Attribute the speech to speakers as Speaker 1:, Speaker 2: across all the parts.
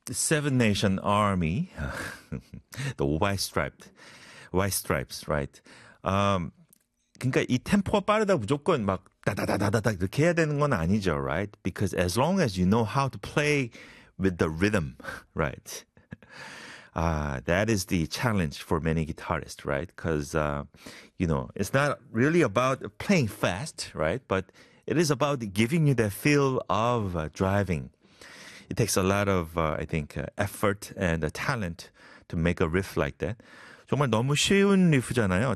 Speaker 1: Seven Nation Army, the white stripes, right? 그러니까 이 템포가 빠르다 무조건 막 다다다다다 이렇게 해야 되는 건 아니죠, right? Because as long as you know how to play with the rhythm, right? That is the challenge for many guitarists, right? Because, it's not really about playing fast, right? But it is about giving you that feel of driving. It takes a lot of, I think, effort and talent to make a riff like that. 정말 너무 쉬운 리프잖아요.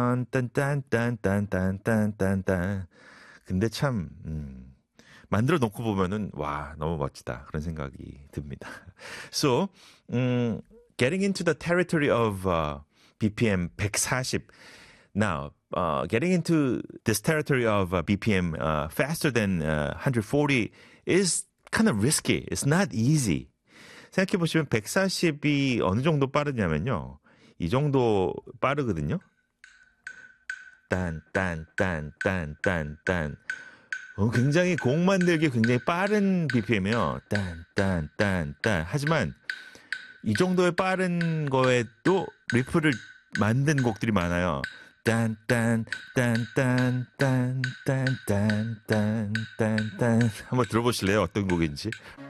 Speaker 1: 딴딴딴딴딴딴딴딴. 근데 참 만들어 놓고 보면은 와 너무 멋지다 그런 생각이 듭니다. So, getting into the territory of BPM 140. Now, getting into this territory of BPM faster than 140 is kind of risky. It's not easy. 생각해 보시면 140이 어느 정도 빠르냐면요. 이 정도 빠르거든요. 딴딴딴딴딴딴. 굉장히 곡 만들기 굉장히 빠른 BPM이에요. 딴딴딴딴. 하지만 이 정도의 빠른 거에도 리프를 만든 곡들이 많아요. 딴딴딴딴딴딴딴딴딴 한번 들어보실래요? 어떤 곡인지?